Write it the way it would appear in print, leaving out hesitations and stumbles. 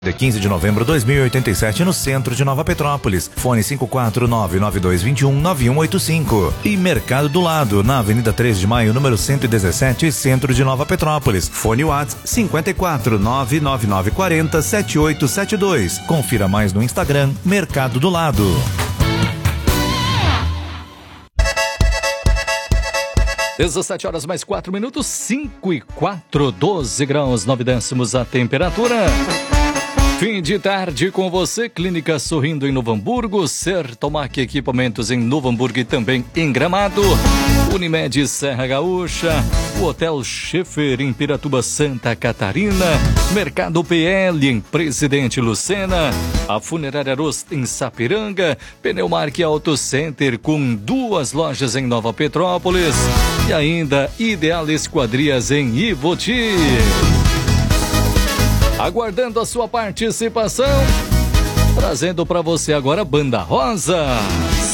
De 15 de novembro de 2087, no centro de Nova Petrópolis. Fone 54992219185. E Mercado do Lado, na Avenida 3 de Maio, número 117, centro de Nova Petrópolis. Fone WhatsApp 54999407872. Confira mais no Instagram, Mercado do Lado. Dezessete horas mais 4 minutos, 5:04, 12 graus, 9 décimos a temperatura. Fim de tarde com você, Clínica Sorrindo em Novo Hamburgo, Sertomac Equipamentos em Novo Hamburgo e também em Gramado, Unimed Serra Gaúcha, o Hotel Schiffer em Piratuba, Santa Catarina, Mercado PL em Presidente Lucena, a Funerária Rost em Sapiranga, Pneumark Auto Center com 2 lojas em Nova Petrópolis e ainda Ideal Esquadrias em Ivoti. Aguardando a sua participação, trazendo para você agora Banda Rosa.